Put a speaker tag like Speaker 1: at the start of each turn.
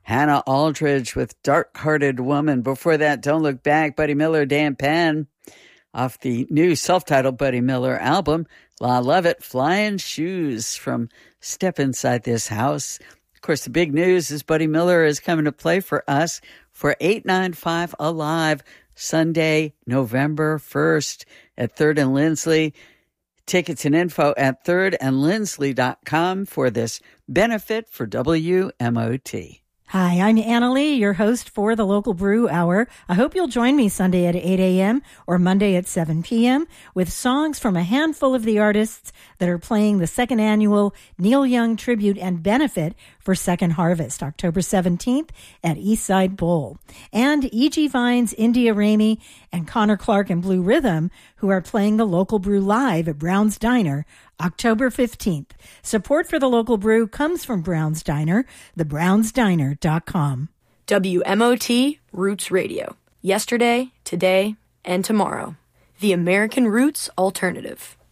Speaker 1: Hannah Aldridge with Dark-Hearted Woman. Before that, Don't Look Back, Buddy Miller, Dan Penn, off the new self-titled Buddy Miller album. La Love It, Flying Shoes from Step Inside This House. Of course, the big news is Buddy Miller is coming to play for us for 895 Alive, Sunday, November 1st at 3rd and Lindsley. Tickets and info at thirdandlindsley.com for this benefit for WMOT.
Speaker 2: Hi, I'm Anna Lee, your host for the Local Brew Hour. I hope you'll join me Sunday at 8 a.m. or Monday at 7 p.m. with songs from a handful of the artists that are playing the second annual Neil Young Tribute and Benefit for Second Harvest, October 17th at Eastside Bowl. And E.G. Vines, India Ramey, and Connor Clark and Blue Rhythm, who are playing the Local Brew live at Brown's Diner October 15th. Support for the Local Brew comes from Brown's Diner, thebrownsdiner.com.
Speaker 3: WMOT Roots Radio. Yesterday, today, and tomorrow. The American Roots Alternative.